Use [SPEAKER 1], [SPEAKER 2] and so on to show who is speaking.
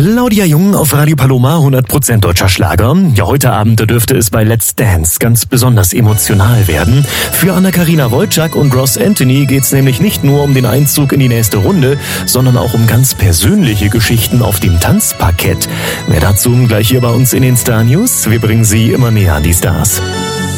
[SPEAKER 1] Claudia Jung auf Radio Paloma, 100% deutscher Schlager. Ja, heute Abend dürfte es bei Let's Dance ganz besonders emotional werden. Für Anna-Karina Wojcik und Ross Anthony geht's nämlich nicht nur um den Einzug in die nächste Runde, sondern auch um ganz persönliche Geschichten auf dem Tanzparkett. Mehr dazu gleich hier bei uns in den Star News. Wir bringen Sie immer näher an die Stars.